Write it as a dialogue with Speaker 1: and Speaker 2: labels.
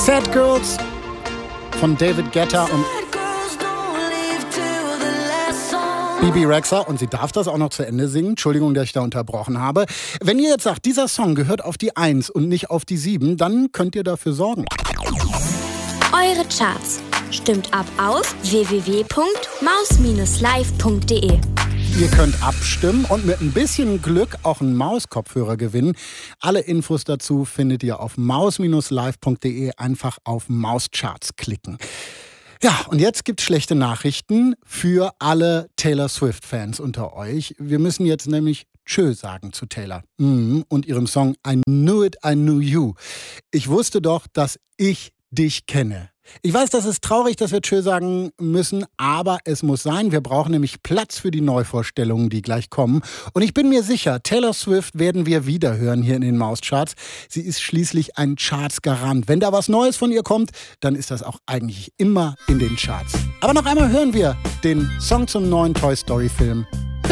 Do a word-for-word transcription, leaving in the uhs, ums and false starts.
Speaker 1: Sad Girls von David Guetta und Bebe Rexha, und sie darf das auch noch zu Ende singen. Entschuldigung, dass ich da unterbrochen habe. Wenn ihr jetzt sagt, dieser Song gehört auf die eins und nicht auf die sieben, dann könnt ihr dafür sorgen.
Speaker 2: Eure Charts. Stimmt ab auf w w w punkt maus Bindestrich live punkt de.
Speaker 1: Ihr könnt abstimmen und mit ein bisschen Glück auch einen Mauskopfhörer gewinnen. Alle Infos dazu findet ihr auf maus Bindestrich live punkt de. Einfach auf Mauscharts klicken. Ja, und jetzt gibt's schlechte Nachrichten für alle Taylor Swift-Fans unter euch. Wir müssen jetzt nämlich Tschö sagen zu Taylor mhm. und ihrem Song I Knew It, I Knew You. Ich wusste doch, dass ich dich kenne. Ich weiß, das ist traurig, dass wir Tschö sagen müssen, aber es muss sein. Wir brauchen nämlich Platz für die Neuvorstellungen, die gleich kommen. Und ich bin mir sicher, Taylor Swift werden wir wieder hören hier in den Mauscharts. Sie ist schließlich ein Charts-Garant. Wenn da was Neues von ihr kommt, dann ist das auch eigentlich immer in den Charts. Aber noch einmal hören wir den Song zum neuen Toy Story-Film